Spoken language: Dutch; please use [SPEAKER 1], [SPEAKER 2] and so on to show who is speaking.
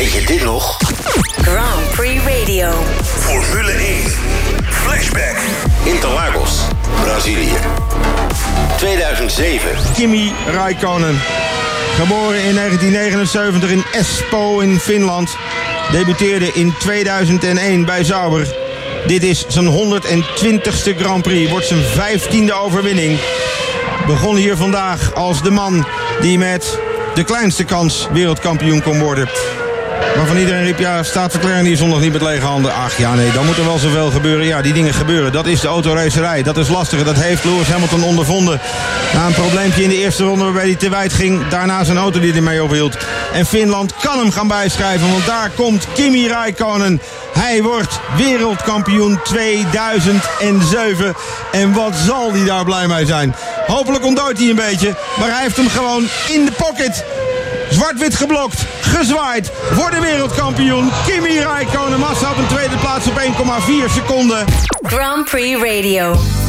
[SPEAKER 1] Weet je dit nog?
[SPEAKER 2] Grand Prix Radio.
[SPEAKER 1] Formule 1. Flashback. Interlagos, Brazilië. 2007.
[SPEAKER 3] Kimi Räikkönen. Geboren in 1979 in Espoo in Finland. Debuteerde in 2001 bij Sauber. Dit is zijn 120ste Grand Prix. Wordt zijn 15e overwinning. Begon hier vandaag als de man die met de kleinste kans wereldkampioen kon worden. Waarvan iedereen riep, ja, staat McLaren hier zondag niet met lege handen. Ach ja, nee, dan moet er wel zoveel gebeuren. Ja, die dingen gebeuren. Dat is de autoracerij. Dat is lastig. Dat heeft Lewis Hamilton ondervonden. Na een probleempje in de eerste ronde waarbij hij te wijd ging. Daarna zijn auto die ermee overhield. En Finland kan hem gaan bijschrijven, want daar komt Kimi Räikkönen. Hij wordt wereldkampioen 2007. En wat zal hij daar blij mee zijn. Hopelijk ontdooit hij een beetje. Maar hij heeft hem gewoon in de pocket. Zwart-wit geblokt, gezwaaid voor de wereldkampioen Kimi Räikkönen. Massa op een tweede plaats op 1,4 seconden.
[SPEAKER 2] Grand Prix Radio.